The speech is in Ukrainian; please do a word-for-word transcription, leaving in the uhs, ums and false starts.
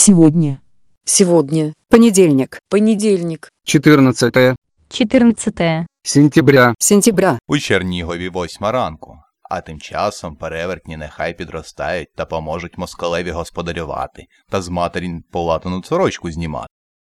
Сегодня. Сегодня. Понедельник. Понедельник. чотирнадцяте чотирнадцяте сентября. Сентября. У Чернігові восьма ранку, а тим часом перевертні нехай підростають та поможуть москалеві господарювати та з матері полатану сорочку знімати.